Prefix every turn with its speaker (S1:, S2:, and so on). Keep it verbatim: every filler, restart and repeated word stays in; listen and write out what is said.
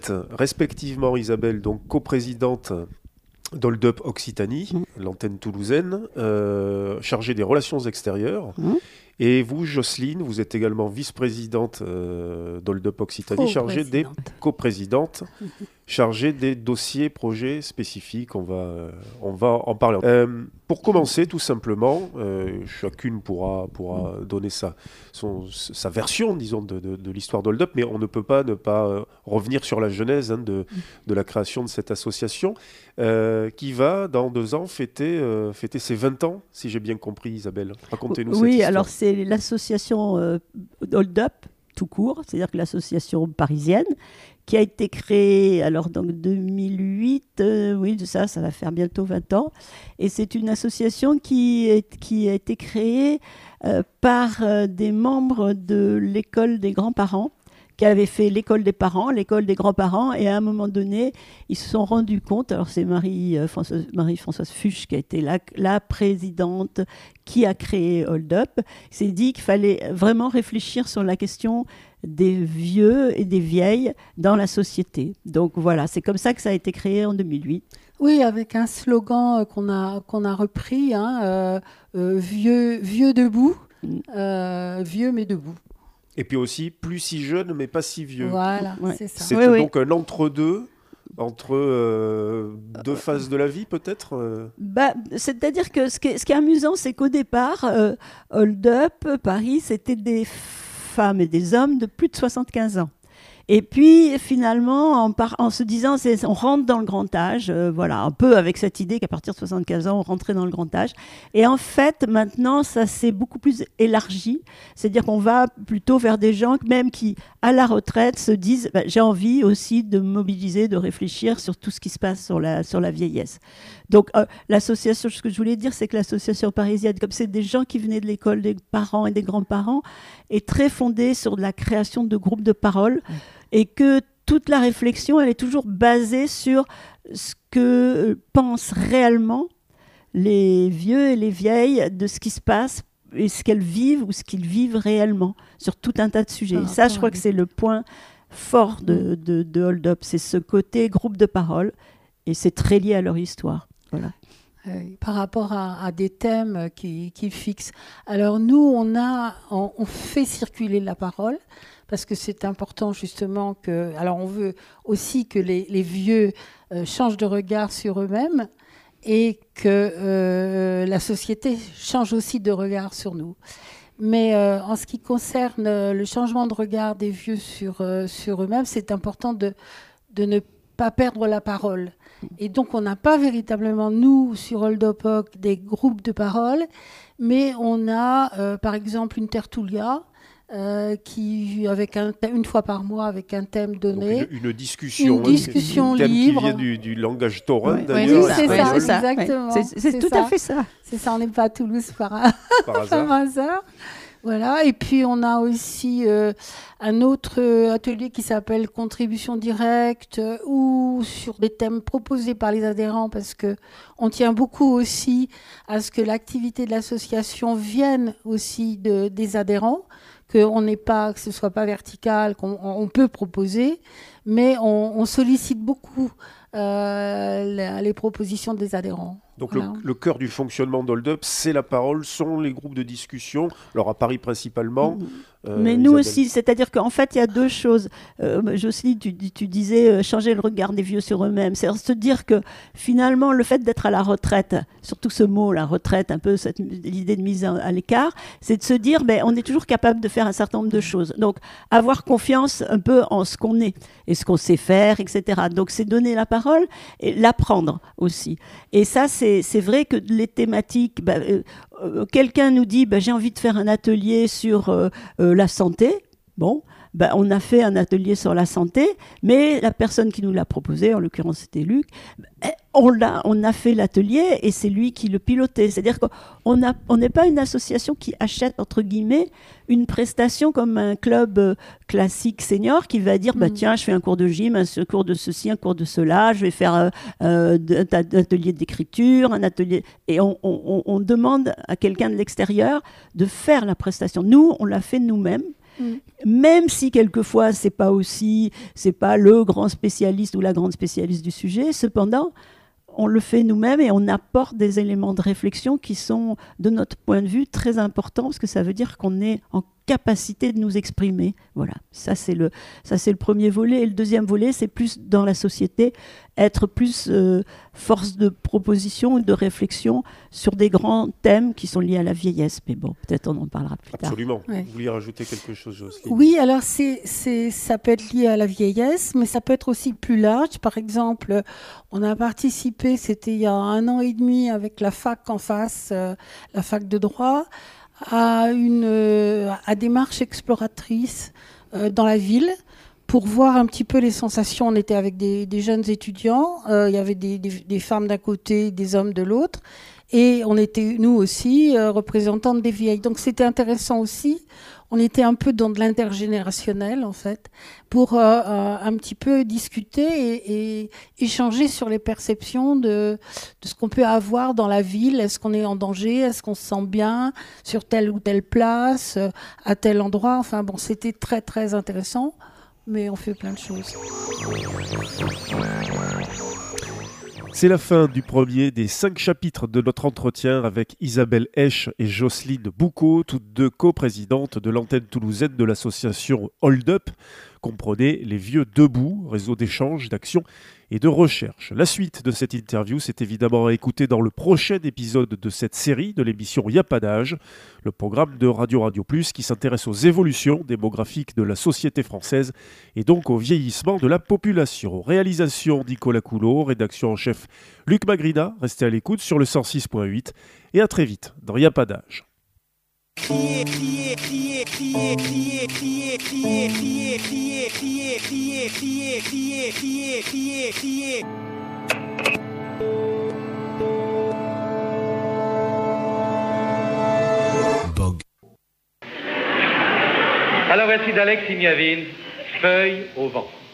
S1: êtes respectivement, Isabelle, donc coprésidente d'Hold Up Occitanie, mmh. l'antenne toulousaine, euh, chargée des relations extérieures. Mmh. Et vous, Jocelyne, vous êtes également vice-présidente euh, d'Hold Up Occitanie, chargée des coprésidentes, mmh. chargée des dossiers, projets spécifiques. On va, euh, on va en parler. Euh, pour commencer, tout simplement, euh, chacune pourra, pourra donner sa, son, sa version, disons, de, de, de l'histoire d'Hold Up, mais on ne peut pas ne pas euh, revenir sur la genèse hein, de, de la création de cette association, euh, qui va, dans deux ans, fêter, euh, fêter ses vingt ans, si j'ai bien compris, Isabelle. Racontez-nous
S2: oui,
S1: cette histoire.
S2: Oui, alors c'est l'association euh, Hold Up, tout court, c'est-à-dire que l'association parisienne, qui a été créée alors donc deux mille huit, euh, oui, ça, ça va faire bientôt vingt ans, et c'est une association qui, est, qui a été créée euh, par euh, des membres de l'école des grands-parents, qui avaient fait l'école des parents, l'école des grands-parents, et à un moment donné, ils se sont rendus compte, alors c'est Marie-Françoise, Marie-Françoise Fuchs qui a été la, la présidente qui a créé Hold Up, s'est dit qu'il fallait vraiment réfléchir sur la question des vieux et des vieilles dans la société. Donc voilà, c'est comme ça que ça a été créé en deux mille huit.
S3: Oui, avec un slogan qu'on a, qu'on a repris, hein, euh, euh, vieux, vieux debout, euh, vieux mais debout.
S1: Et puis aussi, plus si jeune, mais pas si vieux.
S3: Voilà, ouais. c'est ça.
S1: C'est
S2: oui,
S1: donc
S2: oui.
S1: un entre-deux, entre euh, deux phases de la vie, peut-être euh...
S2: bah, c'est-à-dire que ce qui est, ce qui est amusant, c'est qu'au départ, euh, Hold Up, Paris, c'était des femmes et des hommes de plus de soixante-quinze ans. Et puis, finalement, en, par, en se disant, c'est, on rentre dans le grand âge, euh, voilà, un peu avec cette idée qu'à partir de soixante-quinze ans, on rentrait dans le grand âge. Et en fait, maintenant, ça s'est beaucoup plus élargi. C'est-à-dire qu'on va plutôt vers des gens, même qui, à la retraite, se disent, bah, j'ai envie aussi de me mobiliser, de réfléchir sur tout ce qui se passe sur la, sur la vieillesse. Donc, euh, l'association, ce que je voulais dire, c'est que l'association parisienne, comme c'est des gens qui venaient de l'école des parents et des grands-parents, est très fondée sur la création de groupes de parole. Mmh. Et que toute la réflexion, elle est toujours basée sur ce que pensent réellement les vieux et les vieilles de ce qui se passe et ce qu'elles vivent ou ce qu'ils vivent réellement sur tout un tas de sujets. Ah, ça, je crois que c'est le point fort de, de, de Hold Up, c'est ce côté groupe de parole et c'est très lié à leur histoire. Voilà.
S3: Euh, par rapport à, à des thèmes qui, qui fixent. Alors nous, on, a, on, on fait circuler la parole parce que c'est important justement que... Alors on veut aussi que les, les vieux euh, changent de regard sur eux-mêmes et que euh, la société change aussi de regard sur nous. Mais euh, en ce qui concerne le changement de regard des vieux sur, euh, sur eux-mêmes, c'est important de, de ne pas perdre la parole. Et donc, on n'a pas véritablement, nous, sur Hold Up Oc, des groupes de parole, mais on a, euh, par exemple, une tertulia, euh, qui, avec un, une fois par mois, avec un thème donné.
S1: Donc une, une discussion,
S3: une discussion
S1: un thème
S3: libre.
S1: Qui vient du, du langage taurin,
S2: oui,
S1: d'ailleurs.
S3: Oui, c'est ça,
S2: oui, ça,
S3: exactement.
S2: Oui. C'est, c'est, c'est tout
S3: ça.
S2: à fait ça.
S3: C'est ça, on n'est pas à Toulouse par,
S1: par hasard.
S3: par hasard. Voilà, et puis on a aussi euh, un autre atelier qui s'appelle Contribution directe euh, ou sur des thèmes proposés par les adhérents parce qu'on tient beaucoup aussi à ce que l'activité de l'association vienne aussi de, des adhérents, qu'on n'ait pas, que ce ne soit pas vertical, qu'on on peut proposer, mais on, on sollicite beaucoup euh, les propositions des adhérents.
S1: Donc
S3: voilà.
S1: le, le cœur du fonctionnement d'Hold Up, c'est la parole, sont les groupes de discussion, alors à Paris principalement.
S2: Mmh.
S1: Euh,
S2: Mais nous
S1: Isabelle.
S2: aussi, c'est-à-dire qu'en fait, il y a deux choses. Euh, Jocelyne, tu, tu disais euh, changer le regard des vieux sur eux-mêmes. C'est se dire que finalement, le fait d'être à la retraite, surtout ce mot, la retraite, un peu cette, l'idée de mise à, à l'écart, c'est de se dire, ben, on est toujours capable de faire un certain nombre de choses. Donc, avoir confiance un peu en ce qu'on est et ce qu'on sait faire, et cetera. Donc, c'est donner la parole et l'apprendre aussi. Et ça, c'est, c'est vrai que les thématiques... Ben, euh, euh, quelqu'un nous dit, ben, j'ai envie de faire un atelier sur euh, euh, la santé. Bon, ben, on a fait un atelier sur la santé, mais la personne qui nous l'a proposé, en l'occurrence c'était Luc, on, l'a, on a fait l'atelier et c'est lui qui le pilotait. C'est-à-dire qu'on a, on n'est pas une association qui achète, entre guillemets, une prestation comme un club euh, classique senior qui va dire, mmh. bah, tiens, je fais un cours de gym, un cours de ceci, un cours de cela, je vais faire euh, euh, un atelier d'écriture, un atelier... Et on, on, on demande à quelqu'un de l'extérieur de faire la prestation. Nous, on l'a fait nous-mêmes. Mmh. Même si quelquefois c'est pas aussi, c'est pas le grand spécialiste ou la grande spécialiste du sujet, cependant, on le fait nous-mêmes et on apporte des éléments de réflexion qui sont, de notre point de vue, très importants parce que ça veut dire qu'on est en capacité de nous exprimer. Voilà, ça c'est le, ça c'est le premier volet. Et le deuxième volet, c'est plus dans la société, être plus euh, force de proposition et de réflexion sur des grands thèmes qui sont liés à la vieillesse. Mais bon, peut-être on en parlera plus tard.
S1: Absolument.
S3: Ouais.
S1: Vous vouliez rajouter quelque chose, Jocelyne ?
S3: Oui, alors c'est, c'est, ça peut être lié à la vieillesse, mais ça peut être aussi plus large. Par exemple, on a participé, c'était il y a un an et demi, avec la fac en face, euh, la fac de droit, à une euh, à des marches exploratrices euh, dans la ville pour voir un petit peu les sensations. On était avec des, des jeunes étudiants, euh, il y avait des, des, des femmes d'un côté, des hommes de l'autre, et on était nous aussi euh, représentantes des vieilles. Donc c'était intéressant aussi. On était un peu dans de l'intergénérationnel, en fait, pour euh, euh, un petit peu discuter et, et échanger sur les perceptions de, de ce qu'on peut avoir dans la ville. Est-ce qu'on est en danger ? Est-ce qu'on se sent bien sur telle ou telle place, euh, à tel endroit ? Enfin bon, c'était très, très intéressant, mais on fait plein de choses.
S1: C'est la fin du premier des cinq chapitres de notre entretien avec Isabelle Esch et Jocelyne Boucaud, toutes deux coprésidentes de l'antenne toulousaine de l'association Hold Up. Comprenez les Vieux Debout, réseau d'échange, d'action et de recherche. La suite de cette interview, c'est évidemment à écouter dans le prochain épisode de cette série de l'émission Y'a pas d'âge, le programme de Radio Radio Plus qui s'intéresse aux évolutions démographiques de la société française et donc au vieillissement de la population. Réalisation Nicolas Coulot, rédaction en chef Luc Magrina. Restez à l'écoute sur le cent six point huit et à très vite dans Y'a pas d'âge.
S4: Crier, crier, crier, crier, crier, crier, crier, crier, crier, crier, crier, crier, crier, crier, crier, crier.
S5: Bog.
S6: Alors voici d'Alex Ignavine, Feuille au vent.